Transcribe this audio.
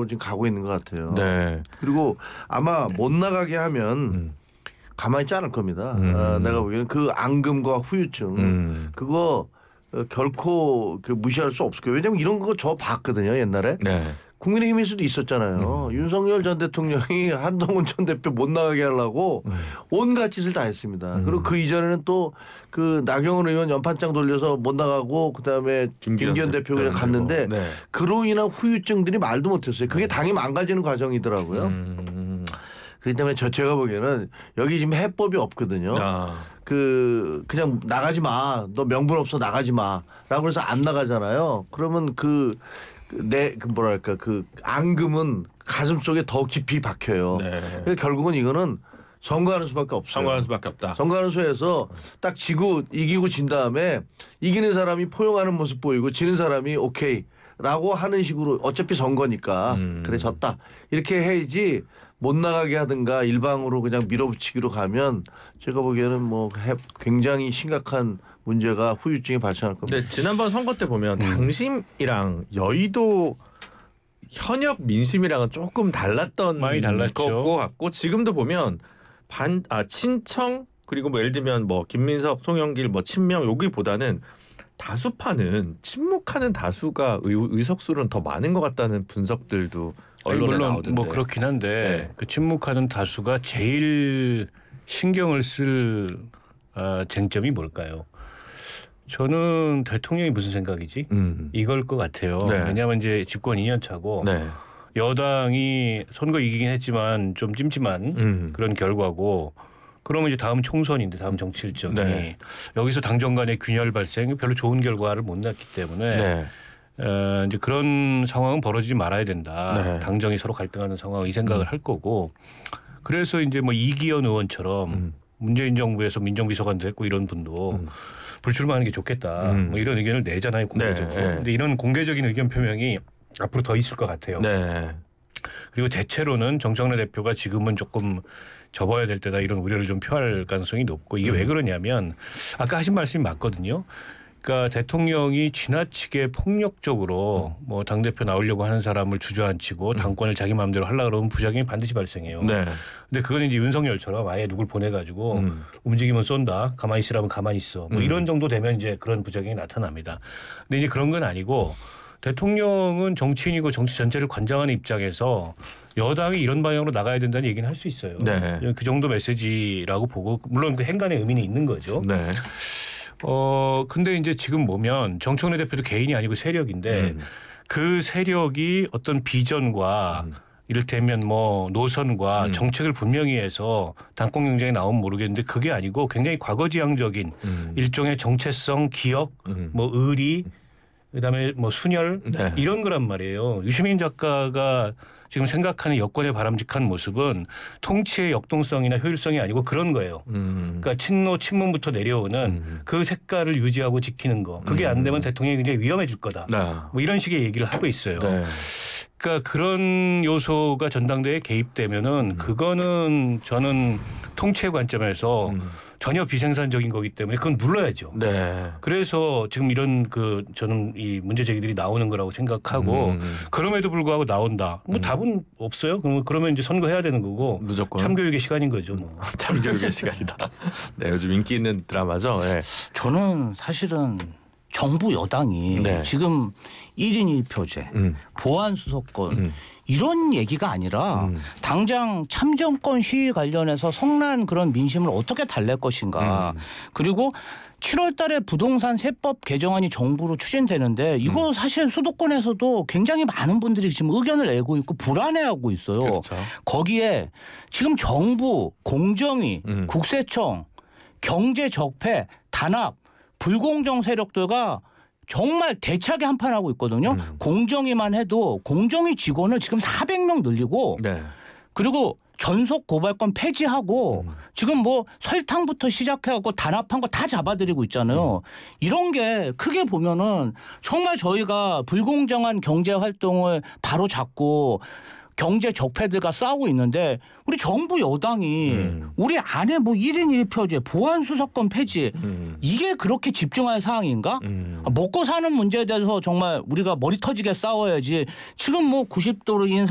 방향으로 지금 가고 있는 것 같아요. 네. 그리고 아마 못 나가게 하면 가만히 있지 않을 겁니다. 내가 보기에는 그 앙금과 후유증 그거 결코 무시할 수 없을 거예요. 왜냐하면 이런 거 저 봤거든요 옛날에. 네. 국민의힘에서도 있었잖아요. 윤석열 전 대통령이 한동훈 전 대표 못 나가게 하려고 온갖 짓을 다 했습니다. 그리고 그 이전에는 또 그 나경원 의원 연판장 돌려서 못 나가고 그다음에 김기현 대표 그냥 갔는데 네. 그로 인한 후유증들이 말도 못했어요. 그게 당이 망가지는 과정이더라고요. 그렇기 때문에 제가 보기에는 여기 지금 해법이 없거든요. 그냥 나가지 마. 너 명분 없어 나가지 마라고 해서 안 나가잖아요. 그러면 그 뭐랄까 그 앙금은 가슴 속에 더 깊이 박혀요. 네. 그러니까 결국은 이거는 선거하는 수밖에 없어요. 선거하는 수밖에 없다. 선거하는 수에서 딱 이기고 진 다음에 이기는 사람이 포용하는 모습 보이고 지는 사람이 오케이라고 하는 식으로 어차피 선거니까 그래 졌다 이렇게 해야지 못 나가게 하든가 일방으로 그냥 밀어붙이기로 가면 제가 보기에는 뭐 굉장히 심각한 문제가 후유증이 발생할 겁니다. 네, 지난번 선거 때 보면 당심이랑 여의도 현역 민심이랑은 조금 달랐던 많이 달랐죠. 것 같고 지금도 보면 친청 그리고 뭐 예를 들면 뭐 김민석, 송영길, 뭐 친명 여기보다는 다수파는 침묵하는 다수가 의석수는 더 많은 것 같다는 분석들도 언론에 물론 나오던데. 뭐 그렇긴 한데 네. 그 침묵하는 다수가 제일 신경을 쓸 쟁점이 뭘까요? 저는 대통령이 무슨 생각이지? 이걸 것 같아요. 네. 왜냐하면 이제 집권 2년 차고 네. 여당이 선거 이기긴 했지만 좀 찜찜한 그런 결과고 그러면 이제 다음 총선인데 다음 정치 일정이 네. 여기서 당정 간의 균열 발생 별로 좋은 결과를 못 났기 때문에 네. 이제 그런 상황은 벌어지지 말아야 된다. 네. 당정이 서로 갈등하는 상황 이 생각을 할 거고 그래서 이제 뭐 이기현 의원처럼 문재인 정부에서 민정비서관도 했고 이런 분도 불출마하는 게 좋겠다. 뭐 이런 의견을 내잖아요 공개적으로. 네. 근데 이런 공개적인 의견 표명이 앞으로 더 있을 것 같아요. 네. 그리고 대체로는 정청래 대표가 지금은 조금 접어야 될 때다 이런 우려를 좀 표할 가능성이 높고 이게 왜 그러냐면 아까 하신 말씀이 맞거든요. 그러니까 대통령이 지나치게 폭력적으로 뭐 당대표 나오려고 하는 사람을 주저앉히고 당권을 자기 마음대로 하려고 그러면 부작용이 반드시 발생해요. 네. 근데 그건 이제 윤석열처럼 아예 누굴 보내가지고 움직이면 쏜다. 가만히 있으라면 가만히 있어. 뭐 이런 정도 되면 이제 그런 부작용이 나타납니다. 근데 이제 그런 건 아니고 대통령은 정치인이고 정치 전체를 관장하는 입장에서 여당이 이런 방향으로 나가야 된다는 얘기는 할 수 있어요. 네. 그 정도 메시지라고 보고 물론 그 행간의 의미는 있는 거죠. 네. 근데 이제 지금 보면 정청래 대표도 개인이 아니고 세력인데 그 세력이 어떤 비전과 이를테면 뭐 노선과 정책을 분명히 해서 당권 경쟁에 나오면 모르겠는데 그게 아니고 굉장히 과거지향적인 일종의 정체성, 기억, 뭐 의리 그다음에 뭐 순혈 네. 이런 거란 말이에요. 유시민 작가가 지금 생각하는 여권의 바람직한 모습은 통치의 역동성이나 효율성이 아니고 그런 거예요. 그러니까 친노 친문부터 내려오는 그 색깔을 유지하고 지키는 거. 그게 안 되면 대통령이 굉장히 위험해질 거다. 네. 뭐 이런 식의 얘기를 하고 있어요. 네. 그러니까 그런 요소가 전당대회에 개입되면은 그거는 저는 통치의 관점에서 전혀 비생산적인 거기 때문에 그건 눌러야죠. 네. 그래서 지금 이런 저는 이 문제 제기들이 나오는 거라고 생각하고 그럼에도 불구하고 나온다. 뭐 답은 없어요. 그러면 이제 선거해야 되는 거고 무조건 참교육의 시간인 거죠. 뭐. 참교육의 시간이다. 네, 요즘 인기 있는 드라마죠. 네. 저는 사실은 정부 여당이 네. 지금 1인 1표제, 보안수사권 이런 얘기가 아니라 당장 참정권 시위 관련해서 성난 그런 민심을 어떻게 달랠 것인가. 그리고 7월 달에 부동산 세법 개정안이 정부로 추진되는데 이거 사실 수도권에서도 굉장히 많은 분들이 지금 의견을 내고 있고 불안해하고 있어요. 그렇죠. 거기에 지금 정부, 공정위, 국세청, 경제적폐, 단합, 불공정 세력들과 정말 대차게 한판하고 있거든요. 공정위만 해도 공정위 직원을 지금 400명 늘리고 네. 그리고 전속 고발권 폐지하고 지금 뭐 설탕부터 시작해갖고 단합한 거 다 잡아들이고 있잖아요. 이런 게 크게 보면은 정말 저희가 불공정한 경제 활동을 바로 잡고 경제 적폐들과 싸우고 있는데 우리 정부 여당이 우리 안에 뭐 1인 1표제 보안수사권 폐지 이게 그렇게 집중할 사항인가? 먹고 사는 문제에 대해서 정말 우리가 머리 터지게 싸워야지 지금 뭐 90도로 인상